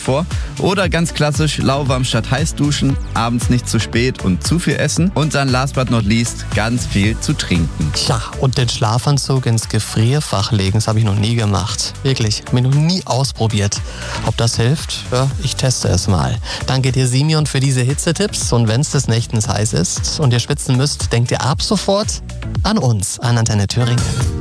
vor. Oder ganz klassisch, lauwarm statt heiß duschen, abends nicht zu spät und zu viel essen. Und dann last but not least, ganz viel zu trinken. Tja, und den Schlafanzug ins Gefrierfach legen, das habe ich noch nie gemacht. Wirklich, mir noch nie ausprobiert. Ob das hilft? Ja, ich teste es mal. Danke dir, Simeon, für diese Hitzetipps. Und wenn es des Nächtens heiß ist und ihr schwitzen müsst, denkt ihr ab sofort an uns, an Antenne Thüringen.